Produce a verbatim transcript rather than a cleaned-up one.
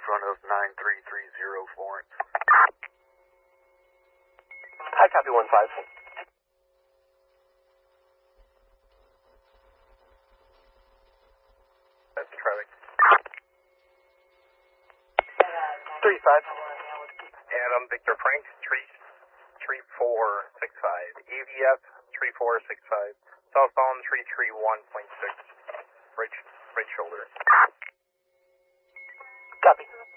front of nine three three zero Florence. Hi, copy one five. That's traffic. three five. Adam Victor Frank, three three four six five. A V F three four six five. Southbound three three one point six. Right, right shoulder. Copy.